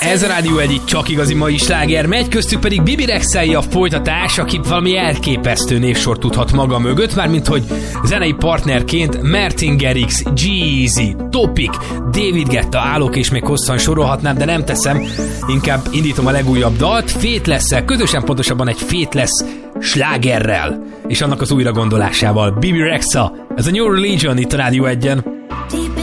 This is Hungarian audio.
Ez a Rádió egy csak igazi mai sláger megy, köztük pedig Bibi Rexel a folytatás, aki valami elképesztő névsort tudhat maga mögött, mármint hogy zenei partnerként Martin Garrix, G-Eazy, Topic, David Guetta, állok és még hosszan sorolhatnám, de nem teszem, inkább indítom a legújabb dalt, Faithless-szel, közösen pontosabban egy Faithless slágerrel, és annak az újra gondolásával. Bibi Rexel, ez a New Religion itt a Rádió 1-en.